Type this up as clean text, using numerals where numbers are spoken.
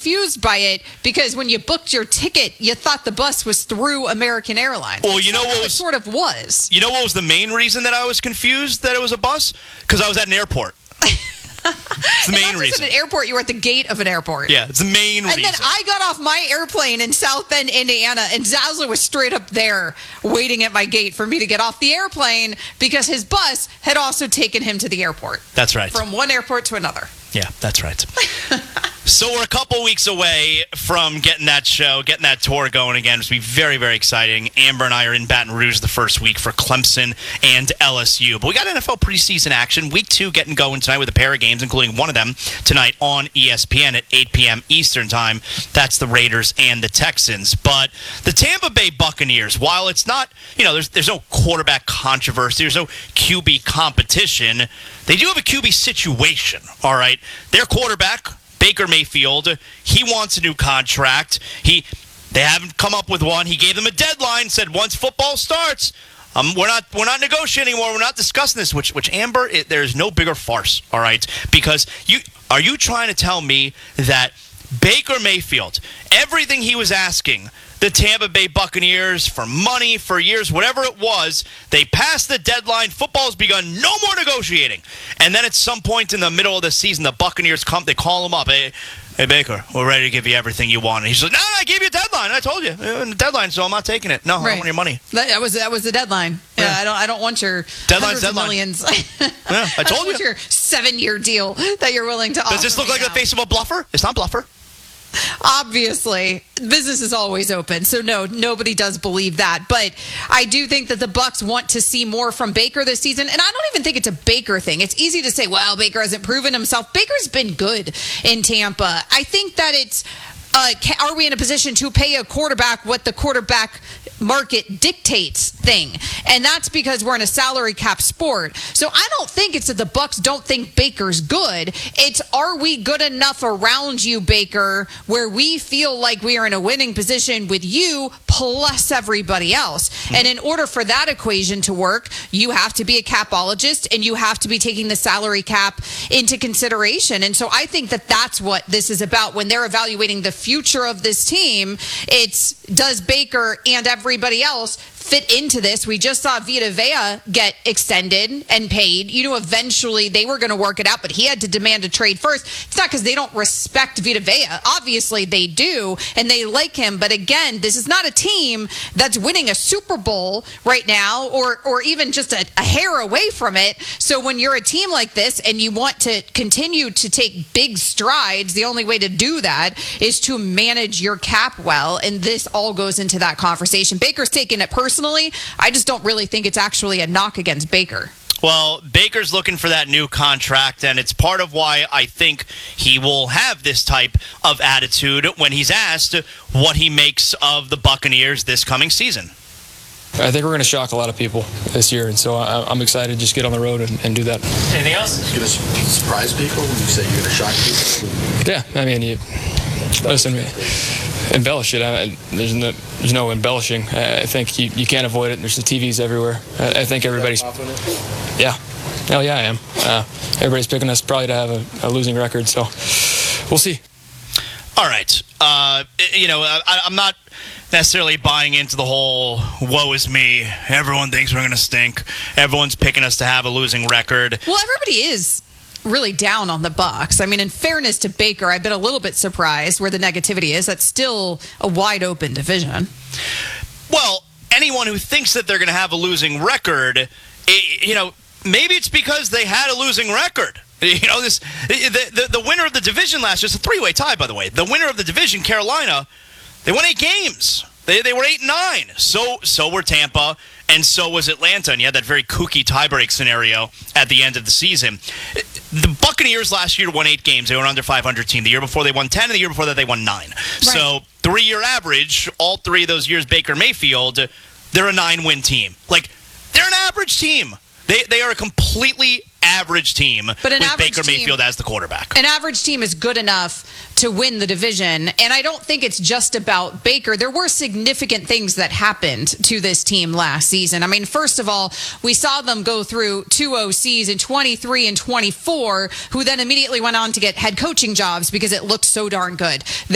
confused by it because when you booked your ticket, you thought the bus was through American Airlines. Well, you know what it sort of was. You know what was the main reason that I was confused that it was a bus? Because I was at an airport. It's the main reason. At an airport, you were at the gate of an airport. Yeah, it's the main reason. And then I got off my airplane in South Bend, Indiana, and Zazzle was straight up there waiting at my gate for me to get off the airplane because his bus had also taken him to the airport. That's right. From one airport to another. Yeah, that's right. So we're a couple weeks away from getting that tour going again. It's going to be very, very exciting. Amber and I are in Baton Rouge the first week for Clemson and LSU. But we got NFL preseason action. Week 2 getting going tonight with a pair of games, including one of them tonight on ESPN at 8 p.m. Eastern Time. That's the Raiders and the Texans. But the Tampa Bay Buccaneers, while it's not, there's no quarterback controversy, there's no QB competition, they do have a QB situation, all right? Their quarterback, Baker Mayfield, he wants a new contract. They haven't come up with one. He gave them a deadline, said once football starts, we're not negotiating anymore. We're not discussing this. Which Amber, there's no bigger farce. All right, because are you trying to tell me that Baker Mayfield, everything he was asking the Tampa Bay Buccaneers for money, for years, whatever it was, they passed the deadline. Football's begun. No more negotiating. And then at some point in the middle of the season, the Buccaneers come. They call him up. Hey, Baker, we're ready to give you everything you want. And he's like, no, I gave you a deadline. I told you. The deadline, so I'm not taking it. No, I don't want your money. That was the deadline. Yeah, I don't want your deadline's deadline. Millions. Yeah, I told you. Want your 7-year deal that you're willing to offer. Does this look like the face of a bluffer? It's not bluffer. Obviously, business is always open, so no, nobody does believe that. But I do think that the Bucs want to see more from Baker this season, and I don't even think it's a Baker thing. It's easy to say, well, Baker hasn't proven himself. Baker's been good in Tampa. I think that it's are we in a position to pay a quarterback what the quarterback market dictates thing? And that's because we're in a salary cap sport. So I don't think it's that the Bucs don't think Baker's good. It's, are we good enough around you, Baker, where we feel like we are in a winning position with you plus everybody else? And in order for that equation to work, you have to be a capologist and you have to be taking the salary cap into consideration. And so I think that that's what this is about when they're evaluating the future of this team. It's, does Baker and everybody else fit into this? We just saw Vita Vea get extended and paid. Eventually they were going to work it out, but he had to demand a trade first. It's not because they don't respect Vita Vea. Obviously they do, and they like him. But again, this is not a team that's winning a Super Bowl right now or even just a hair away from it. So when you're a team like this and you want to continue to take big strides, the only way to do that is to manage your cap well. And this all goes into that conversation. Baker's taking it personally. I just don't really think it's actually a knock against Baker. Well, Baker's looking for that new contract, and it's part of why I think he will have this type of attitude when he's asked what he makes of the Buccaneers this coming season. I think we're going to shock a lot of people this year, and so I'm excited to just get on the road and do that. Anything else? You're going to surprise people when you say you're going to shock people? Yeah, I mean, listen, embellish it. There's no embellishing. I think you can't avoid it. There's the TVs everywhere. I think everybody's... Yeah. Hell yeah, I am. Everybody's picking us probably to have a losing record, so we'll see. All right. I'm not necessarily buying into the whole woe is me. Everyone thinks we're going to stink. Everyone's picking us to have a losing record. Well, everybody is really down on the Bucs. I mean, in fairness to Baker, I've been a little bit surprised where the negativity is. That's still a wide open division. Well, anyone who thinks that they're going to have a losing record, maybe it's because they had a losing record. The winner of the division last year, it's a 3-way tie, by the way. The winner of the division, Carolina, they won 8 games. They were 8-9. So were Tampa, and so was Atlanta. And you had that very kooky tiebreak scenario at the end of the season. The Buccaneers last year won 8 games. They were an under 500 team. The year before they won 10, and the year before that they won 9. Right. So 3-year average, all 3 of those years, Baker Mayfield, they're a 9-win team. Like, they're an average team. They are a completely average team with Baker Mayfield as the quarterback. An average team is good enough to win the division, and I don't think it's just about Baker. There were significant things that happened to this team last season. I mean, first of all, we saw them go through 2 OCs in 23 and 24, who then immediately went on to get head coaching jobs because it looked so darn good.